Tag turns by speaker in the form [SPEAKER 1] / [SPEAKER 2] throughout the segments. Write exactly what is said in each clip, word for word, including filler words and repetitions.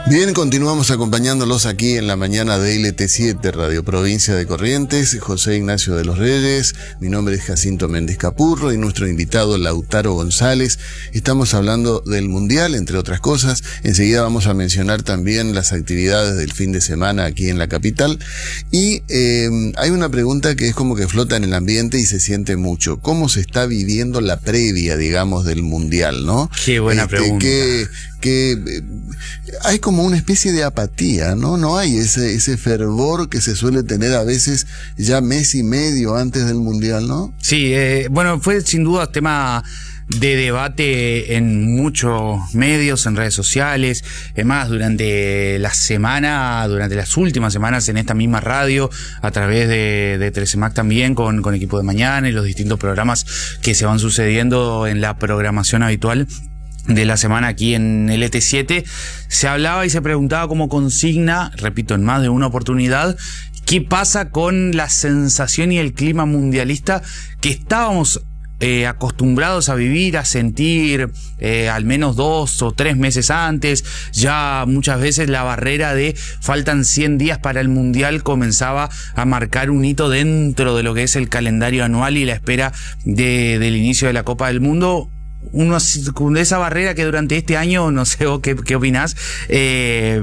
[SPEAKER 1] Bien, continuamos acompañándolos aquí en la mañana de L T siete, Radio Provincia de Corrientes. José Ignacio de los Reyes, mi nombre es Jacinto Méndez Capurro y nuestro invitado Lautaro González. Estamos hablando del Mundial, entre otras cosas. Enseguida vamos a mencionar también las actividades del fin de semana aquí en la capital. Y eh, hay una pregunta que es como que flota en el ambiente y se siente mucho. ¿Cómo se está viviendo la previa, digamos, del Mundial, no?
[SPEAKER 2] Qué buena este, pregunta.
[SPEAKER 1] Que, que eh, hay como una especie de apatía, ¿no? No hay ese, ese fervor que se suele tener a veces ya mes y medio antes del Mundial, ¿no?
[SPEAKER 2] Sí, eh, bueno, fue sin duda tema de debate en muchos medios, en redes sociales. Es más, durante la semana, durante las últimas semanas en esta misma radio, a través de, de Telesemac también, con, con Equipo de Mañana y los distintos programas que se van sucediendo en la programación habitual de la semana aquí en L T siete, se hablaba y se preguntaba como consigna, repito, en más de una oportunidad, ¿qué pasa con la sensación y el clima mundialista que estábamos eh, acostumbrados a vivir, a sentir eh, al menos dos o tres meses antes? Ya muchas veces la barrera de faltan cien días para el Mundial comenzaba a marcar un hito dentro de lo que es el calendario anual y la espera de, del inicio de la Copa del Mundo. Uno, esa barrera que durante este año, no sé vos qué, qué opinás, eh,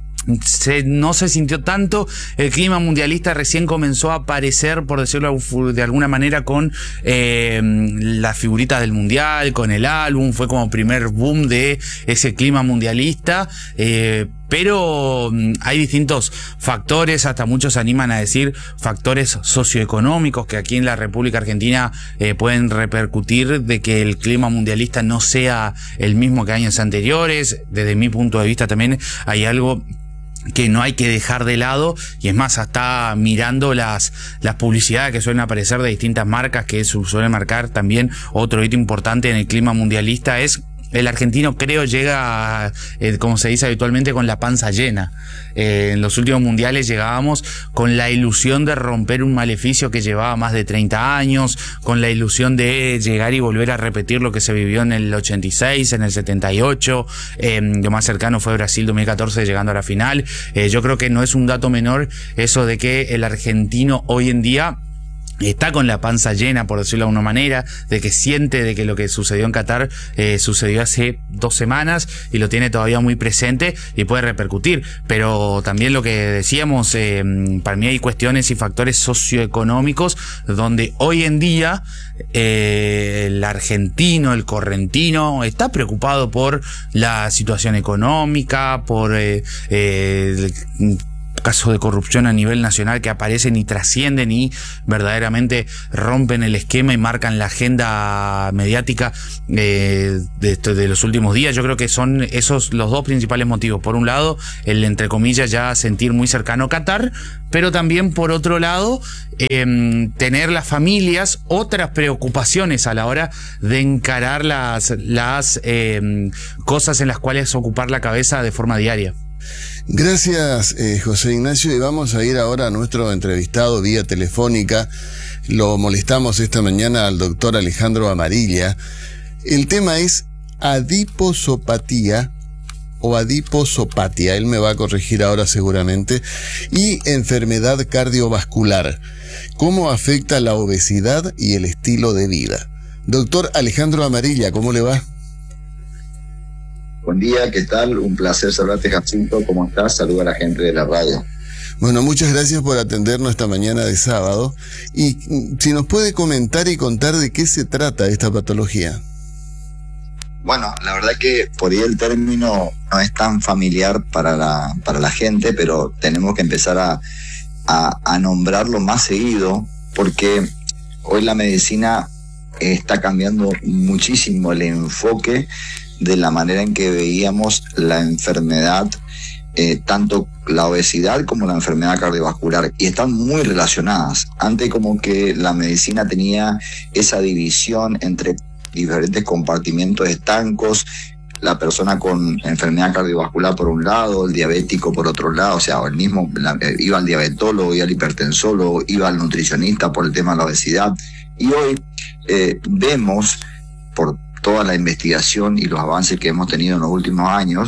[SPEAKER 2] se, no se sintió tanto. El clima mundialista recién comenzó a aparecer, por decirlo de alguna manera, con eh, las figuritas del mundial, con el álbum. Fue como primer boom de ese clima mundialista, eh, pero hay distintos factores, hasta muchos se animan a decir factores socioeconómicos que aquí en la República Argentina eh, pueden repercutir de que el clima mundialista no sea el mismo que años anteriores. Desde mi punto de vista también hay algo que no hay que dejar de lado, y es más, hasta mirando las, las publicidades que suelen aparecer de distintas marcas que suelen marcar también otro hito importante en el clima mundialista es el argentino, creo, llega, eh, como se dice habitualmente, con la panza llena. Eh, en los últimos mundiales llegábamos con la ilusión de romper un maleficio que llevaba más de treinta años, con la ilusión de llegar y volver a repetir lo que se vivió en el ochenta y seis, en el setenta y ocho. Eh, lo más cercano fue Brasil dos mil catorce llegando a la final. Eh, yo creo que no es un dato menor eso de que el argentino hoy en día está con la panza llena, por decirlo de alguna manera, de que siente de que lo que sucedió en Qatar eh, sucedió hace dos semanas y lo tiene todavía muy presente y puede repercutir. Pero también lo que decíamos, eh, para mí hay cuestiones y factores socioeconómicos donde hoy en día eh, el argentino, el correntino, está preocupado por la situación económica, por eh, eh, el casos de corrupción a nivel nacional que aparecen y trascienden y verdaderamente rompen el esquema y marcan la agenda mediática eh, de, de los últimos días. Yo creo que son esos los dos principales motivos. Por un lado, el entre comillas ya sentir muy cercano a Qatar, pero también por otro lado, eh, tener las familias otras preocupaciones a la hora de encarar las, las eh, cosas en las cuales ocupar la cabeza de forma diaria.
[SPEAKER 1] Gracias, eh, José Ignacio, y vamos a ir ahora a nuestro entrevistado vía telefónica. Lo molestamos esta mañana al doctor Alejandro Amarilla. El tema es adiposopatía o adiposopatia, él me va a corregir ahora seguramente, y enfermedad cardiovascular. ¿Cómo afecta la obesidad y el estilo de vida? Doctor Alejandro Amarilla, ¿cómo le va?
[SPEAKER 3] Buen día, ¿qué tal? Un placer saludarte, Jacinto. ¿Cómo estás? Saluda a la gente de la radio.
[SPEAKER 1] Bueno, muchas gracias por atendernos esta mañana de sábado. Y si nos puede comentar y contar de qué se trata esta patología.
[SPEAKER 3] Bueno, la verdad que por ahí el término no es tan familiar para la, para la gente, pero tenemos que empezar a, a, a nombrarlo más seguido, porque hoy la medicina está cambiando muchísimo el enfoque de la manera en que veíamos la enfermedad, eh, tanto la obesidad como la enfermedad cardiovascular, y están muy relacionadas. Antes como que la medicina tenía esa división entre diferentes compartimentos estancos, la persona con enfermedad cardiovascular por un lado, el diabético por otro lado, o sea, el mismo, la, iba al diabetólogo, iba al hipertensólogo, iba al nutricionista por el tema de la obesidad, y hoy eh, vemos por toda la investigación y los avances que hemos tenido en los últimos años,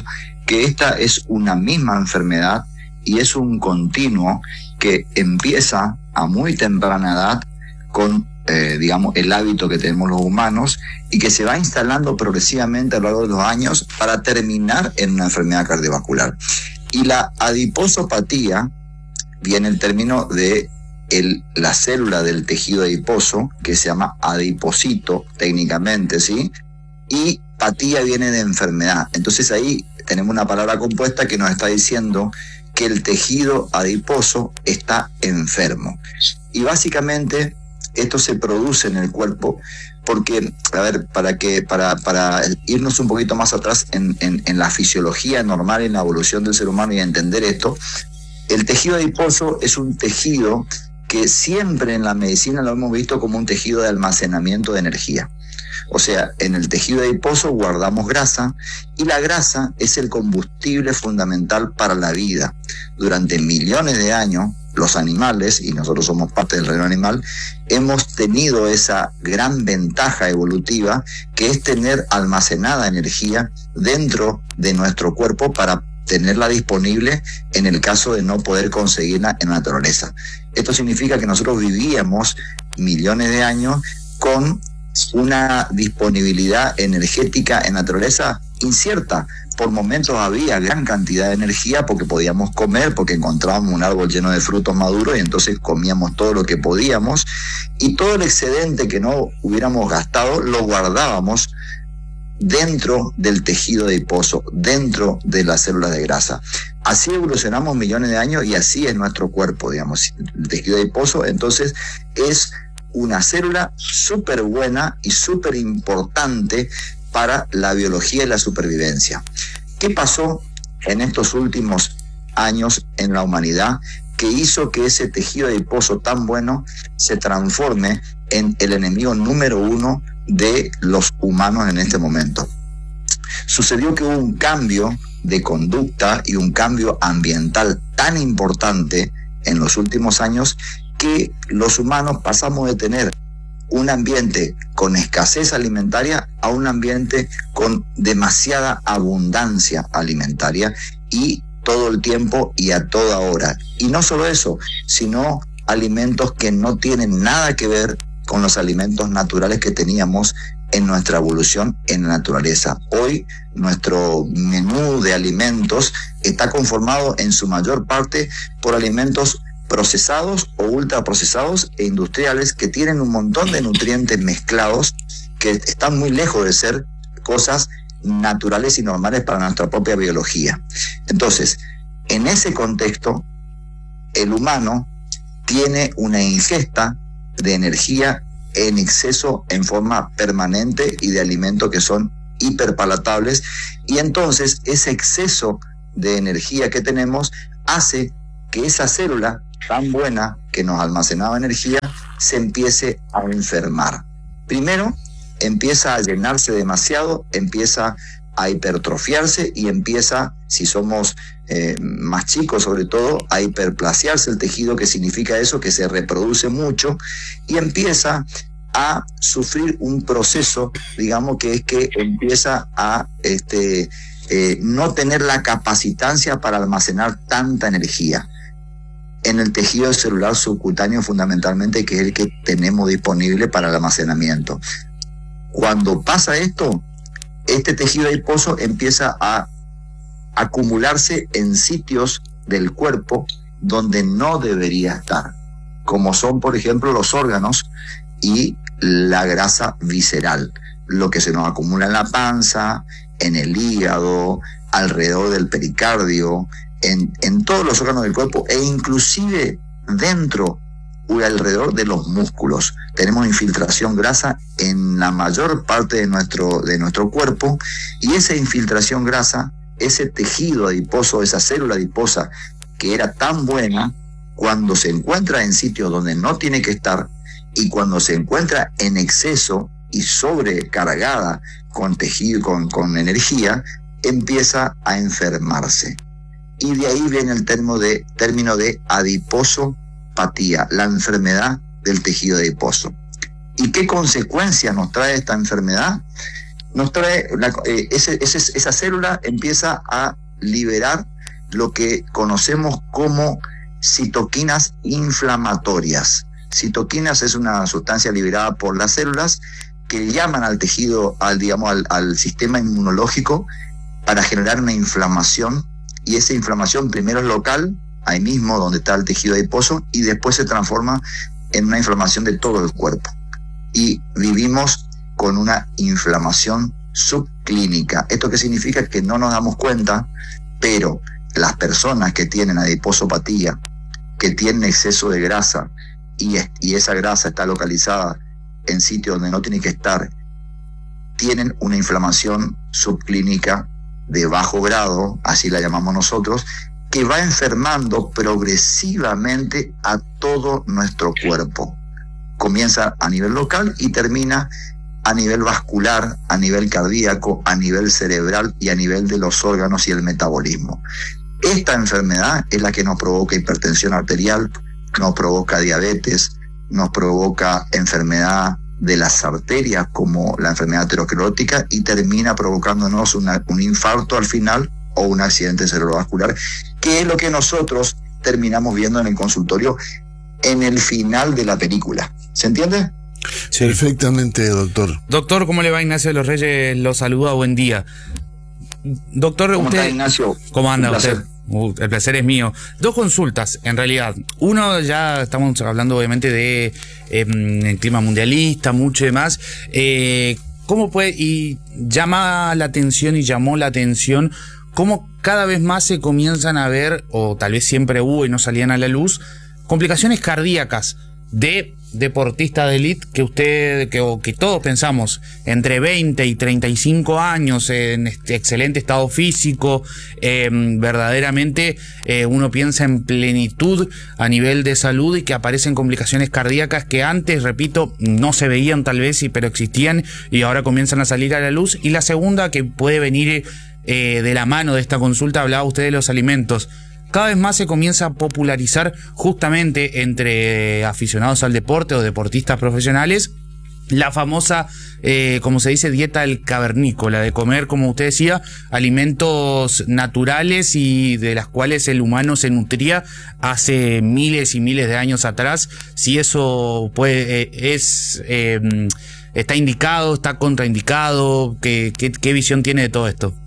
[SPEAKER 3] que esta es una misma enfermedad y es un continuo que empieza a muy temprana edad con, eh, digamos, el hábito que tenemos los humanos y que se va instalando progresivamente a lo largo de los años para terminar en una enfermedad cardiovascular. Y la adiposopatía viene el término de el, la célula del tejido adiposo, que se llama adipocito técnicamente, ¿sí? Y patía viene de enfermedad. Entonces ahí tenemos una palabra compuesta que nos está diciendo que el tejido adiposo está enfermo. Y básicamente esto se produce en el cuerpo porque, a ver, para que para, para irnos un poquito más atrás en, en, en la fisiología normal, en la evolución del ser humano y entender esto, el tejido adiposo es un tejido que siempre en la medicina lo hemos visto como un tejido de almacenamiento de energía. O sea, en el tejido adiposo guardamos grasa y la grasa es el combustible fundamental para la vida. Durante millones de años, los animales, y nosotros somos parte del reino animal, hemos tenido esa gran ventaja evolutiva que es tener almacenada energía dentro de nuestro cuerpo para tenerla disponible en el caso de no poder conseguirla en la naturaleza. Esto significa que nosotros vivíamos millones de años con una disponibilidad energética en la naturaleza incierta. Por momentos había gran cantidad de energía porque podíamos comer, porque encontrábamos un árbol lleno de frutos maduros y entonces comíamos todo lo que podíamos, y todo el excedente que no hubiéramos gastado lo guardábamos dentro del tejido adiposo, dentro de las células de grasa. Así evolucionamos millones de años y así es nuestro cuerpo, digamos. El tejido adiposo entonces es una célula súper buena y súper importante para la biología y la supervivencia. ¿Qué pasó en estos últimos años en la humanidad que hizo que ese tejido adiposo tan bueno se transforme en el enemigo número uno de los humanos en este momento? Sucedió que hubo un cambio de conducta y un cambio ambiental tan importante en los últimos años que los humanos pasamos de tener un ambiente con escasez alimentaria a un ambiente con demasiada abundancia alimentaria y todo el tiempo y a toda hora. Y no solo eso, sino alimentos que no tienen nada que ver con los alimentos naturales que teníamos en nuestra evolución en la naturaleza. Hoy nuestro menú de alimentos está conformado en su mayor parte por alimentos procesados o ultraprocesados e industriales que tienen un montón de nutrientes mezclados que están muy lejos de ser cosas naturales y normales para nuestra propia biología. Entonces, en ese contexto, el humano tiene una ingesta de energía en exceso en forma permanente y de alimentos que son hiperpalatables, y entonces ese exceso de energía que tenemos hace que esa célula tan buena que nos almacenaba energía se empiece a enfermar. Primero, empieza a llenarse demasiado, empieza a hipertrofiarse y empieza, si somos eh, más chicos sobre todo, a hiperplasiarse el tejido, que significa eso, que se reproduce mucho, y empieza a sufrir un proceso, digamos, que es que empieza a este, eh, no tener la capacitancia para almacenar tanta energía en el tejido celular subcutáneo fundamentalmente, que es el que tenemos disponible para el almacenamiento. Cuando pasa esto, este tejido adiposo empieza a acumularse en sitios del cuerpo donde no debería estar, como son, por ejemplo, los órganos y la grasa visceral, lo que se nos acumula en la panza, en el hígado, alrededor del pericardio, en, en todos los órganos del cuerpo e inclusive dentro o alrededor de los músculos. Tenemos infiltración grasa en la mayor parte de nuestro, de nuestro cuerpo, y esa infiltración grasa, ese tejido adiposo, esa célula adiposa que era tan buena, cuando se encuentra en sitios donde no tiene que estar y cuando se encuentra en exceso y sobrecargada con tejido, con, con energía, empieza a enfermarse. Y de ahí viene el término de, término de adiposopatía, la enfermedad del tejido adiposo. ¿Y qué consecuencias nos trae esta enfermedad? Nos trae, la, eh, ese, ese, esa célula empieza a liberar lo que conocemos como citoquinas inflamatorias. Citoquinas es una sustancia liberada por las células que llaman al tejido, al, digamos, al, al sistema inmunológico para generar una inflamación, y esa inflamación primero es local, ahí mismo donde está el tejido adiposo, y después se transforma en una inflamación de todo el cuerpo. Y vivimos con una inflamación subclínica. ¿Esto qué significa? Que no nos damos cuenta, pero las personas que tienen adiposopatía, que tienen exceso de grasa, y, es, y esa grasa está localizada en sitios donde no tiene que estar, tienen una inflamación subclínica de bajo grado, así la llamamos nosotros, que va enfermando progresivamente a todo nuestro cuerpo. Comienza a nivel local y termina a nivel vascular, a nivel cardíaco, a nivel cerebral y a nivel de los órganos y el metabolismo. Esta enfermedad es la que nos provoca hipertensión arterial, nos provoca diabetes, nos provoca enfermedad de las arterias como la enfermedad aterosclerótica y termina provocándonos una, un infarto al final o un accidente cerebrovascular, que es lo que nosotros terminamos viendo en el consultorio en el final de la película. ¿Se entiende?
[SPEAKER 1] Sí. Perfectamente, doctor.
[SPEAKER 2] Doctor, ¿cómo le va? Ignacio de los Reyes lo saluda, buen día. Doctor,
[SPEAKER 3] ¿Cómo
[SPEAKER 2] usted...
[SPEAKER 3] está, Ignacio?
[SPEAKER 2] ¿Cómo anda usted? Uh, el placer es mío. Dos consultas, en realidad. Uno, ya estamos hablando obviamente de eh, el clima mundialista, mucho y demás. Eh, ¿Cómo puede? Y llama la atención y llamó la atención cómo cada vez más se comienzan a ver, o tal vez siempre hubo y no salían a la luz, complicaciones cardíacas de deportistas de élite que usted, que, o que todos pensamos, entre veinte y treinta y cinco años, en este excelente estado físico, eh, verdaderamente eh, uno piensa en plenitud a nivel de salud y que aparecen complicaciones cardíacas que antes, repito, no se veían tal vez, pero existían y ahora comienzan a salir a la luz. Y la segunda, que puede venir eh, de la mano de esta consulta, hablaba usted de los alimentos. Cada vez más se comienza a popularizar justamente entre aficionados al deporte o deportistas profesionales la famosa, eh, como se dice, dieta del cavernícola, de comer, como usted decía, alimentos naturales y de las cuales el humano se nutría hace miles y miles de años atrás. Si eso puede, eh, es, eh, está indicado, está contraindicado, ¿qué, qué, qué visión tiene de todo esto?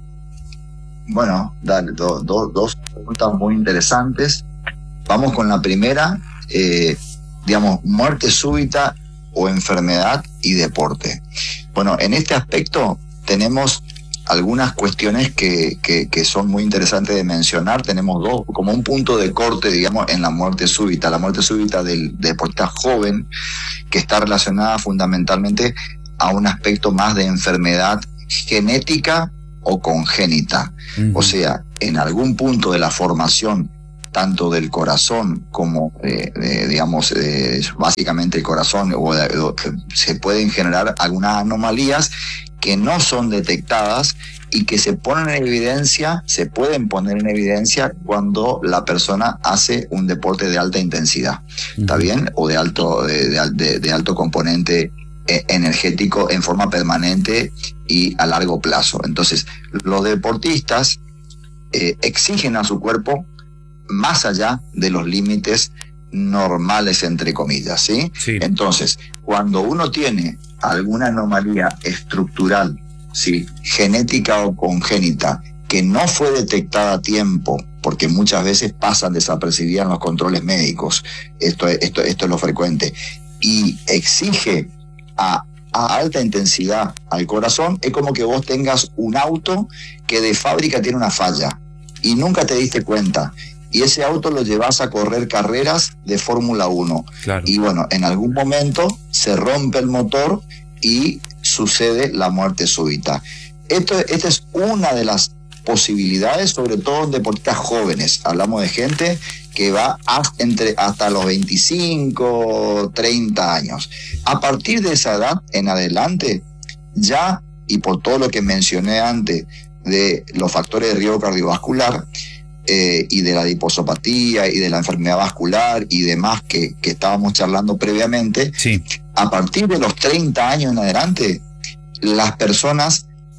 [SPEAKER 3] Bueno, dale, do, do, dos preguntas muy interesantes. Vamos con la primera, eh, digamos, muerte súbita o enfermedad y deporte. Bueno, en este aspecto tenemos algunas cuestiones que, que, que son muy interesantes de mencionar. Tenemos dos, como un punto de corte, digamos, en la muerte súbita. La muerte súbita del deportista joven, que está relacionada fundamentalmente a un aspecto más de enfermedad genética o congénita. Uh-huh. O sea, en algún punto de la formación, tanto del corazón como, eh, eh, digamos, eh, básicamente el corazón, o, o, se pueden generar algunas anomalías que no son detectadas y que se ponen en evidencia, se pueden poner en evidencia cuando la persona hace un deporte de alta intensidad, uh-huh. ¿Está bien? O de alto, de, de, de alto componente energético en forma permanente y a largo plazo. Entonces, los deportistas eh, exigen a su cuerpo más allá de los límites normales, entre comillas, ¿sí? Sí. Entonces, cuando uno tiene alguna anomalía estructural, ¿sí?, genética o congénita, que no fue detectada a tiempo, porque muchas veces pasan desapercibidas en los controles médicos, esto, esto, esto es lo frecuente, y exige A, a alta intensidad al corazón, es como que vos tengas un auto que de fábrica tiene una falla y nunca te diste cuenta, y ese auto lo llevas a correr carreras de Fórmula uno. Claro. Y bueno, en algún momento se rompe el motor y sucede la muerte súbita. Esto, esta es una de las posibilidades, sobre todo en deportistas jóvenes. Hablamos de gente que va hasta, entre, hasta los veinticinco, treinta años. A partir de esa edad en adelante, ya, y por todo lo que mencioné antes de los factores de riesgo cardiovascular eh, y de la adiposopatía y de la enfermedad vascular y demás que, que estábamos charlando previamente, sí. A partir de los treinta años en adelante, las personas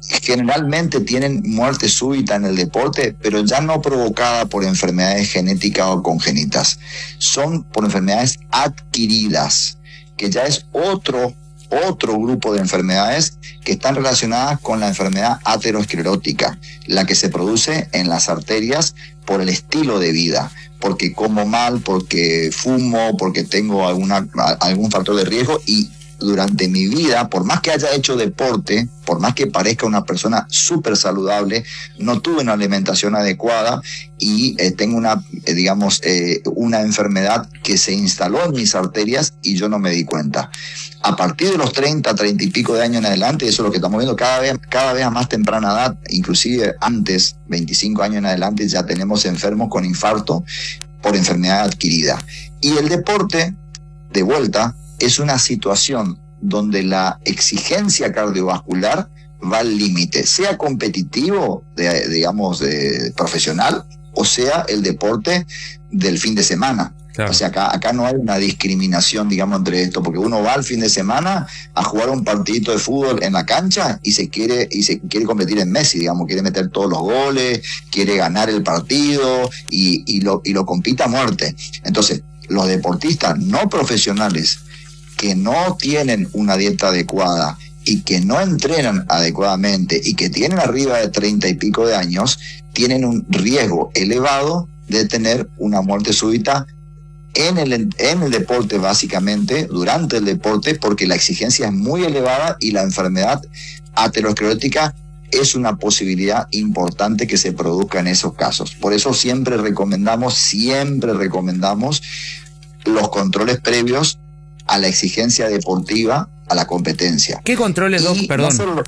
[SPEAKER 3] generalmente tienen muerte súbita en el deporte, pero ya no provocada por enfermedades genéticas o congénitas, son por enfermedades adquiridas, que ya es otro, otro grupo de enfermedades que están relacionadas con la enfermedad aterosclerótica, la que se produce en las arterias por el estilo de vida, porque como mal, porque fumo, porque tengo alguna, algún factor de riesgo, y durante mi vida, por más que haya hecho deporte, por más que parezca una persona súper saludable, no tuve una alimentación adecuada y eh, tengo una, eh, digamos, eh, una enfermedad que se instaló en mis arterias y yo no me di cuenta. A partir de los treinta, treinta y pico de años en adelante, eso es lo que estamos viendo cada vez, cada vez a más temprana edad, inclusive antes, veinticinco años en adelante, ya tenemos enfermos con infarto por enfermedad adquirida. Y el deporte, de vuelta, es una situación donde la exigencia cardiovascular va al límite, sea competitivo, de, digamos, de profesional, o sea el deporte del fin de semana. Claro. O sea, acá, acá no hay una discriminación, digamos, entre esto, porque uno va al fin de semana a jugar un partidito de fútbol en la cancha y se quiere, y se quiere competir en Messi, digamos, quiere meter todos los goles, quiere ganar el partido y, y, lo, y lo compite a muerte. Entonces, los deportistas no profesionales que no tienen una dieta adecuada y que no entrenan adecuadamente y que tienen arriba de treinta y pico de años, tienen un riesgo elevado de tener una muerte súbita en el, en el deporte, básicamente, durante el deporte, porque la exigencia es muy elevada y la enfermedad aterosclerótica es una posibilidad importante que se produzca en esos casos. Por eso siempre recomendamos, siempre recomendamos los controles previos a la exigencia deportiva, a la competencia.
[SPEAKER 2] ¿Qué controles, Doc? Perdón.
[SPEAKER 3] No solo,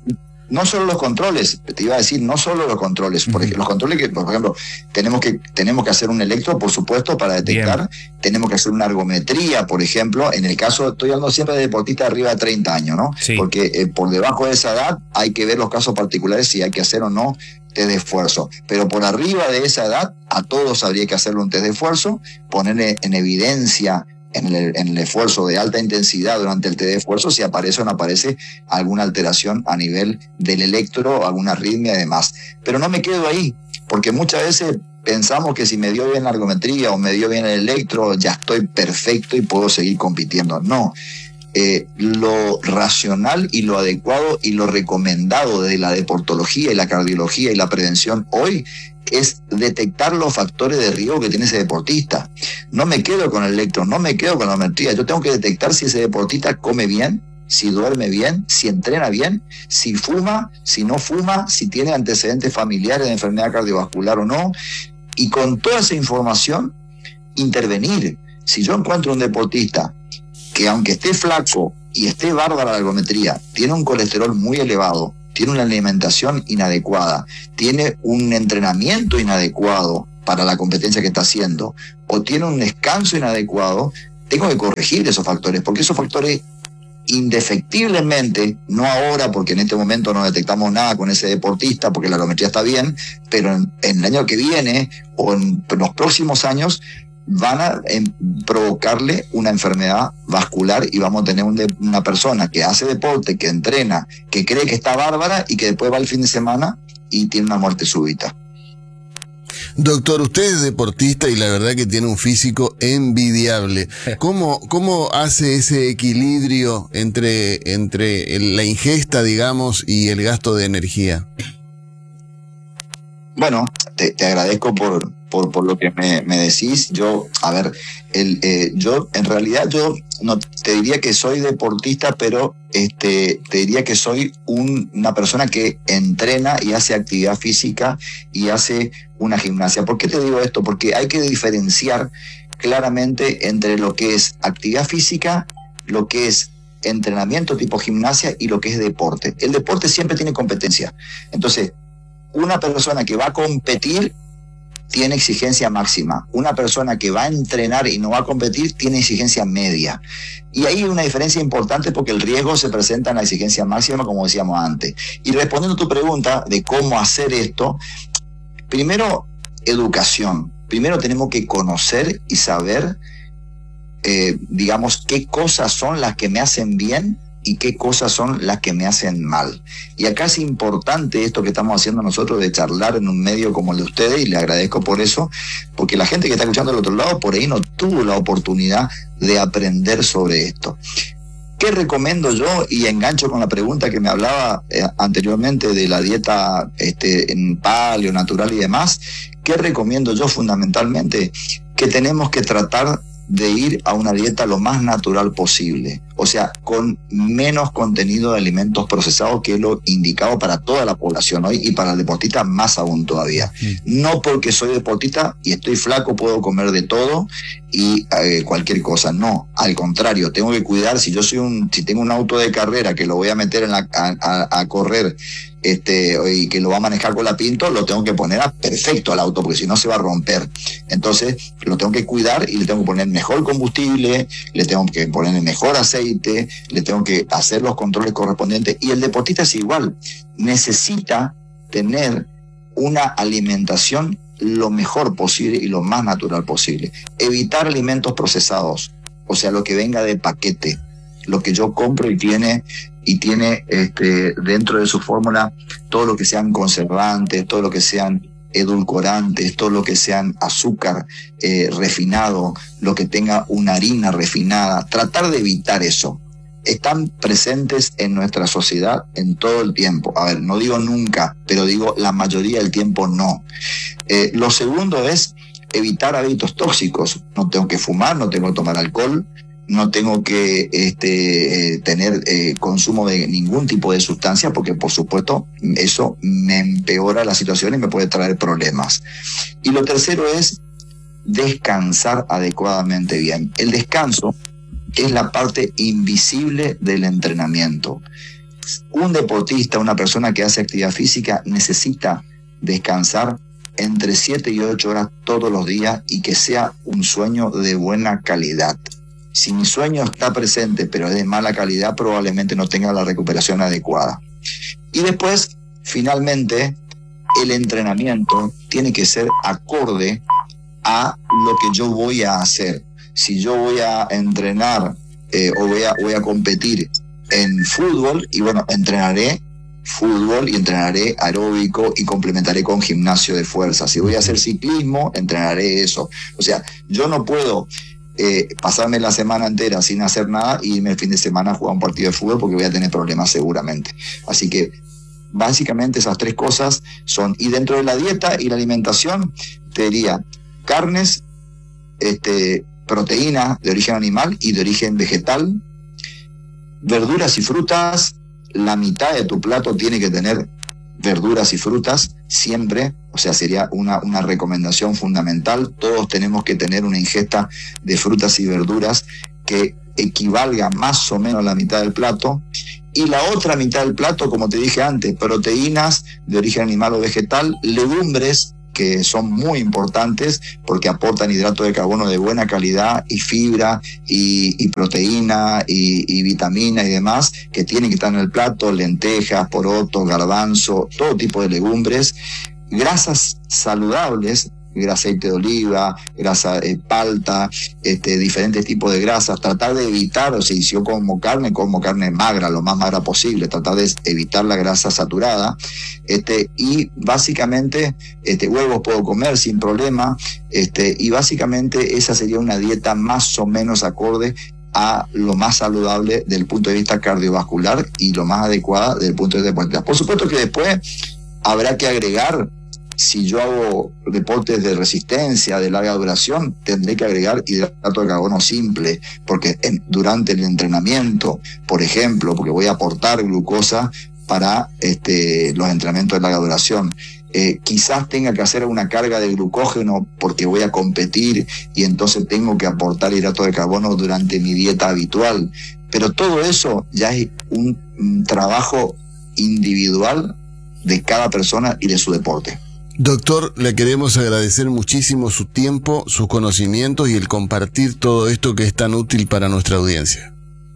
[SPEAKER 3] no solo los controles, te iba a decir, no solo los controles, uh-huh. porque los controles que, por ejemplo, tenemos que, tenemos que hacer un electro, por supuesto, para detectar, bien. Tenemos que hacer una ergometría, por ejemplo, en el caso, estoy hablando siempre de deportistas de arriba de treinta años, ¿no? Sí. Porque eh, por debajo de esa edad hay que ver los casos particulares si hay que hacer o no test de esfuerzo, pero por arriba de esa edad a todos habría que hacerle un test de esfuerzo, ponerle en evidencia En el, en el esfuerzo de alta intensidad durante el test de esfuerzo si aparece o no aparece alguna alteración a nivel del electro, alguna arritmia y demás. Pero no me quedo ahí, porque muchas veces pensamos que si me dio bien la ergometría o me dio bien el electro, ya estoy perfecto y puedo seguir compitiendo. No, eh, lo racional y lo adecuado y lo recomendado de la deportología y la cardiología y la prevención hoy es detectar los factores de riesgo que tiene ese deportista. No me quedo con el electro, no me quedo con la ergometría. Yo tengo que detectar si ese deportista come bien, si duerme bien, si entrena bien, si fuma, si no fuma, si tiene antecedentes familiares de enfermedad cardiovascular o no. Y con toda esa información, intervenir. Si yo encuentro un deportista que aunque esté flaco y esté bárbara la ergometría, tiene un colesterol muy elevado, tiene una alimentación inadecuada, tiene un entrenamiento inadecuado para la competencia que está haciendo, o tiene un descanso inadecuado, tengo que corregir esos factores, porque esos factores indefectiblemente, no ahora, porque en este momento no detectamos nada con ese deportista, porque la ergometría está bien, pero en, en el año que viene, o en los próximos años, van a eh, provocarle una enfermedad vascular y vamos a tener un de, una persona que hace deporte, que entrena, que cree que está bárbara y que después va el fin de semana y tiene una muerte súbita.
[SPEAKER 1] Doctor, usted es deportista y la verdad que tiene un físico envidiable. ¿Cómo, cómo hace ese equilibrio entre, entre el, la ingesta, digamos, y el gasto de energía?
[SPEAKER 3] Bueno, te, te agradezco por, por, por lo que me, me decís. Yo, a ver, el, eh, yo, en realidad yo no te diría que soy deportista, pero este, te diría que soy un, una persona que entrena y hace actividad física y hace una gimnasia. ¿Por qué te digo esto? Porque hay que diferenciar claramente entre lo que es actividad física, lo que es entrenamiento tipo gimnasia y lo que es deporte. El deporte siempre tiene competencia. Entonces, una persona que va a competir tiene exigencia máxima. Una persona que va a entrenar y no va a competir tiene exigencia media. Y ahí hay una diferencia importante porque el riesgo se presenta en la exigencia máxima, como decíamos antes. Y respondiendo a tu pregunta de cómo hacer esto, primero, educación. Primero tenemos que conocer y saber, eh, digamos, qué cosas son las que me hacen bien y qué cosas son las que me hacen mal. Y acá es importante esto que estamos haciendo nosotros de charlar en un medio como el de ustedes, y le agradezco por eso, porque la gente que está escuchando al otro lado por ahí no tuvo la oportunidad de aprender sobre esto. ¿Qué recomiendo yo? Y engancho con la pregunta que me hablaba eh, anteriormente de la dieta este, en paleo, natural y demás. ¿Qué recomiendo yo fundamentalmente? Que tenemos que tratar de ir a una dieta lo más natural posible, o sea, con menos contenido de alimentos procesados, que es lo indicado para toda la población hoy, y para el deportista más aún todavía. Mm. No porque soy deportista y estoy flaco puedo comer de todo y eh, cualquier cosa, no, al contrario, tengo que cuidar. Si yo soy un, si tengo un auto de carrera que lo voy a meter en la, a, a, a correr, este, y que lo va a manejar con la Pinto, lo tengo que poner a perfecto al auto, porque si no se va a romper. Entonces lo tengo que cuidar y le tengo que poner mejor combustible, le tengo que poner el mejor aceite, le tengo que hacer los controles correspondientes. Y el deportista es igual, necesita tener una alimentación lo mejor posible y lo más natural posible. Evitar alimentos procesados, o sea, lo que venga de paquete, lo que yo compro y tiene y tiene este, dentro de su fórmula todo lo que sean conservantes, todo lo que sean edulcorantes, todo lo que sean azúcar eh, refinado, lo que tenga una harina refinada. Tratar de evitar eso. Están presentes en nuestra sociedad en todo el tiempo. A ver, no digo nunca, pero digo la mayoría del tiempo no. Eh, lo segundo es evitar hábitos tóxicos. No tengo que fumar, no tengo que tomar alcohol, no tengo que este, eh, tener eh, consumo de ningún tipo de sustancia, porque por supuesto eso me empeora la situación y me puede traer problemas. Y lo tercero es descansar adecuadamente bien. El descanso es la parte invisible del entrenamiento. Un deportista, una persona que hace actividad física, necesita descansar entre siete y ocho horas todos los días, y que sea un sueño de buena calidad. Si mi sueño está presente pero es de mala calidad, probablemente no tenga la recuperación adecuada. Y después, finalmente, el entrenamiento tiene que ser acorde a lo que yo voy a hacer. Si yo voy a entrenar eh, o voy a, voy a competir en fútbol, y bueno, entrenaré fútbol y entrenaré aeróbico y complementaré con gimnasio de fuerza. Si voy a hacer ciclismo, entrenaré eso. O sea, yo no puedo Eh, pasarme la semana entera sin hacer nada y irme el fin de semana a jugar un partido de fútbol, porque voy a tener problemas seguramente. Así que básicamente esas tres cosas son. Y dentro de la dieta y la alimentación, te diría carnes, este, proteína de origen animal y de origen vegetal, verduras y frutas. La mitad de tu plato tiene que tener verduras y frutas siempre, o sea, sería una, una recomendación fundamental. Todos tenemos que tener una ingesta de frutas y verduras que equivalga más o menos a la mitad del plato. Y la otra mitad del plato, como te dije antes, proteínas de origen animal o vegetal, legumbres, que son muy importantes porque aportan hidrato de carbono de buena calidad y fibra y, y proteína y, y vitamina y demás, que tienen que estar en el plato. Lentejas, porotos, garbanzo, todo tipo de legumbres. Grasas saludables, grasa aceite de oliva, grasa eh, palta, este, diferentes tipos de grasas. Tratar de evitar, o sea, si yo como carne, como carne magra, lo más magra posible. Tratar de evitar la grasa saturada. Este, y básicamente, este, huevos puedo comer sin problema. Este, y básicamente esa sería una dieta más o menos acorde a lo más saludable del punto de vista cardiovascular y lo más adecuada desde el punto de vista deportista. Por supuesto que después habrá que agregar. Si yo hago deportes de resistencia, de larga duración, tendré que agregar hidrato de carbono simple, porque en, durante el entrenamiento, por ejemplo, porque voy a aportar glucosa para este, los entrenamientos de larga duración, eh, quizás tenga que hacer una carga de glucógeno porque voy a competir y entonces tengo que aportar hidrato de carbono durante mi dieta habitual. Pero todo eso ya es un, un trabajo individual de cada persona y de su deporte.
[SPEAKER 1] Doctor, le queremos agradecer muchísimo su tiempo, sus conocimientos y el compartir todo esto que es tan útil para nuestra audiencia.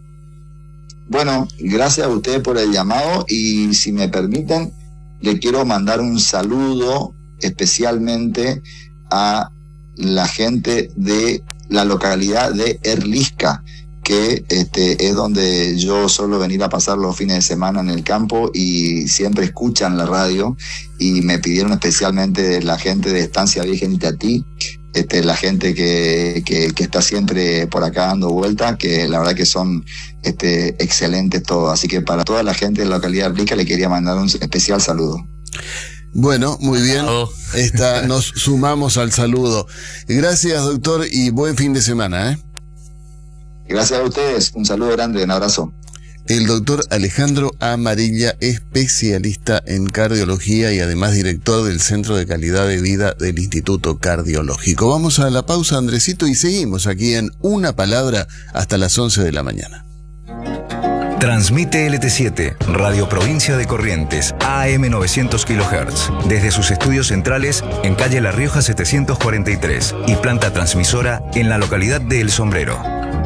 [SPEAKER 3] Bueno, gracias a ustedes por el llamado, y si me permiten, le quiero mandar un saludo especialmente a la gente de la localidad de Erlisca, que este, es donde yo suelo venir a pasar los fines de semana en el campo y siempre escuchan la radio y me pidieron especialmente la gente de Estancia Vieja en Itatí, este, la gente que, que, que está siempre por acá dando vueltas, que la verdad que son este, excelentes todos. Así que para toda la gente de la localidad de Rica le quería mandar un especial saludo.
[SPEAKER 1] Bueno, muy bien. Esta, nos sumamos al saludo. Gracias, doctor, y buen fin de semana, ¿eh?
[SPEAKER 3] Gracias a ustedes. Un saludo grande, un abrazo.
[SPEAKER 1] El doctor Alejandro Amarilla, especialista en cardiología y además director del Centro de Calidad de Vida del Instituto Cardiológico. Vamos a la pausa, Andresito, y seguimos aquí en Una Palabra hasta las once de la mañana.
[SPEAKER 4] Transmite L T siete, Radio Provincia de Corrientes, A M novecientos kilohertz, desde sus estudios centrales en calle La Rioja setecientos cuarenta y tres y planta transmisora en la localidad de El Sombrero.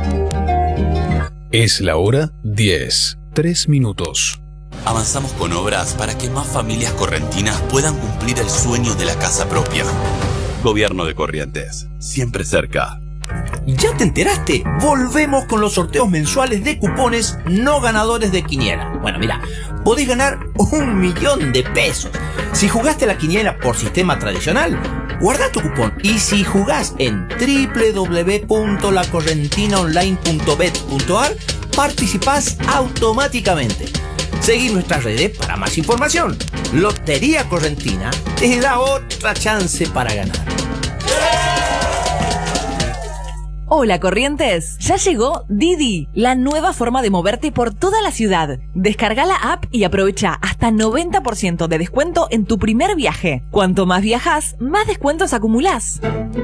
[SPEAKER 5] Es la hora diez, tres minutos.
[SPEAKER 6] Avanzamos con obras para que más familias correntinas puedan cumplir el sueño de la casa propia. Gobierno de Corrientes, siempre cerca.
[SPEAKER 7] ¿Ya te enteraste? Volvemos con los sorteos mensuales de cupones no ganadores de quiniela. Bueno, mira, podés ganar un millón de pesos. Si jugaste la quiniela por sistema tradicional, guarda tu cupón. Y si jugás en doble u doble u doble u punto la correntina online punto bet punto a r, participás automáticamente. Seguí nuestras redes para más información. Lotería Correntina te da otra chance para ganar.
[SPEAKER 8] Hola Corrientes, ya llegó Didi, la nueva forma de moverte por toda la ciudad. Descarga la app y aprovecha hasta noventa por ciento de descuento en tu primer viaje. Cuanto más viajas, más descuentos acumulás.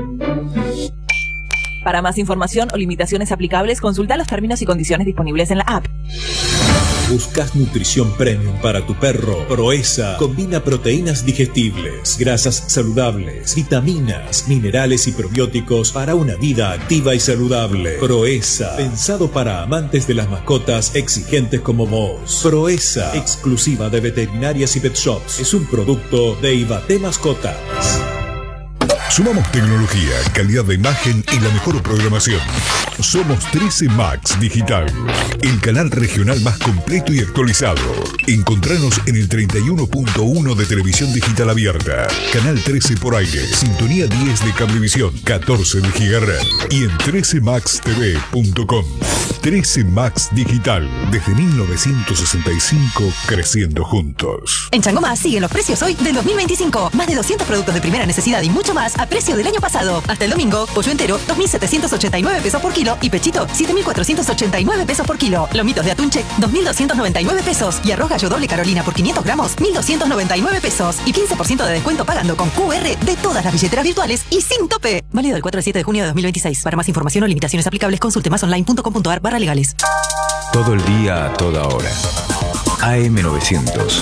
[SPEAKER 8] Para más información o limitaciones aplicables, consulta los términos y condiciones disponibles en la app.
[SPEAKER 9] ¿Buscas nutrición premium para tu perro? Proesa combina proteínas digestibles, grasas saludables, vitaminas, minerales y probióticos para una vida activa y saludable. Proesa, pensado para amantes de las mascotas exigentes como vos. Proesa, exclusiva de veterinarias y pet shops, es un producto de Ibate Mascotas.
[SPEAKER 10] Sumamos tecnología, calidad de imagen y la mejor programación. Somos trece Max Digital, el canal regional más completo y actualizado. Encontranos en el treinta y uno punto uno de televisión digital abierta, canal trece por aire, sintonía diez de cablevisión, catorce de gigahertz y en trece max t v punto com. trece Max Digital, desde mil novecientos sesenta y cinco, creciendo juntos.
[SPEAKER 11] En Chango Más siguen los precios hoy del dos mil veinticinco. Más de doscientos productos de primera necesidad y mucho más a precio del año pasado. Hasta el domingo, pollo entero, dos mil setecientos ochenta y nueve pesos por kilo y pechito, siete mil cuatrocientos ochenta y nueve pesos por kilo. Lomitos de atún check, dos mil doscientos noventa y nueve pesos. Y arroz gallo doble Carolina por quinientos gramos, mil doscientos noventa y nueve pesos. Y quince por ciento de descuento pagando con Q R de todas las billeteras virtuales y sin tope. Válido del cuatro al siete de junio de dos mil veintiséis. Para más información o limitaciones aplicables, consulte más online punto com punto a r barra legales.
[SPEAKER 4] Todo el día, a toda hora. A M novecientos.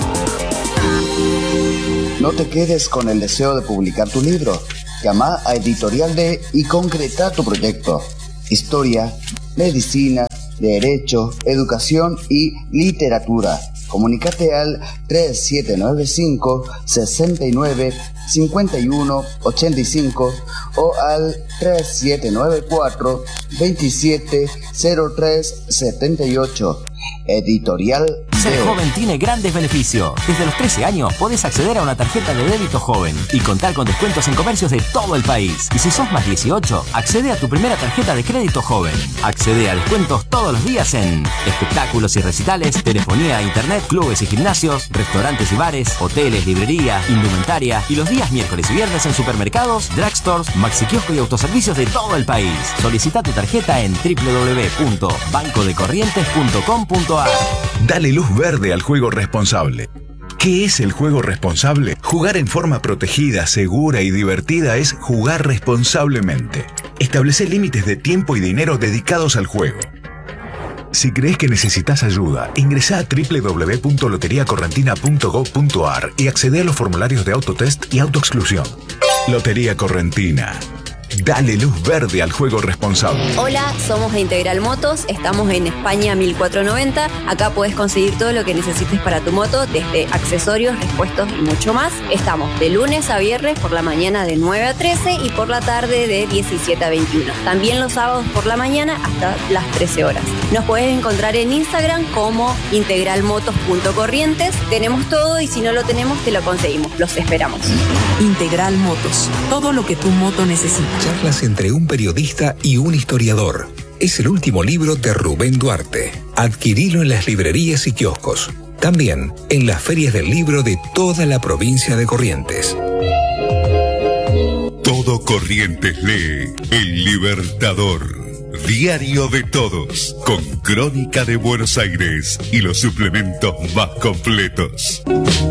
[SPEAKER 12] No te quedes con el deseo de publicar tu libro. Llama a Editorial D y concreta tu proyecto. Historia, medicina, derecho, educación y literatura. Comunícate al tres siete nueve cinco, seis nueve, cinco uno ocho cinco o al tres siete nueve cuatro, veintisiete cero tres setenta y ocho. Editorial
[SPEAKER 13] Ser joven tiene grandes beneficios. Desde los trece años podés acceder a una tarjeta de débito joven y contar con descuentos en comercios de todo el país. Y si sos más dieciocho, accede a tu primera tarjeta de crédito joven. Accede a descuentos todos los días en espectáculos y recitales, telefonía, internet, clubes y gimnasios, restaurantes y bares, hoteles, librería, indumentaria y los días miércoles y viernes en supermercados, drugstores, maxiquiosco y autoservicios de todo el país. Solicita tu tarjeta en doble u doble u doble u punto banco de corrientes punto com punto a r.
[SPEAKER 4] Dale luz verde al juego responsable. ¿Qué es el juego responsable? Jugar en forma protegida, segura y divertida es jugar responsablemente. Establece límites de tiempo y dinero dedicados al juego. Si crees que necesitas ayuda, ingresa a doble u doble u doble u punto lotería correntina punto gov punto a r y accede a los formularios de autotest y autoexclusión. Lotería Correntina. Dale luz verde al juego responsable.
[SPEAKER 14] Hola, somos de Integral Motos, estamos en España mil cuatrocientos noventa. Acá puedes conseguir todo lo que necesites para tu moto, desde accesorios, repuestos y mucho más. Estamos de lunes a viernes por la mañana de nueve a trece y por la tarde de diecisiete a veintiuno. También los sábados por la mañana hasta las trece horas. Nos puedes encontrar en Instagram como integralmotos punto corrientes. Tenemos todo y si no lo tenemos te lo conseguimos. Los esperamos.
[SPEAKER 15] Integral Motos, todo lo que tu moto necesita.
[SPEAKER 16] Charlas entre un periodista y un historiador. Es el último libro de Rubén Duarte. Adquirilo en las librerías y kioscos. También en las ferias del libro de toda la provincia de Corrientes.
[SPEAKER 10] Todo Corrientes lee El Libertador. Diario de todos, con crónica de Buenos Aires y los suplementos más completos.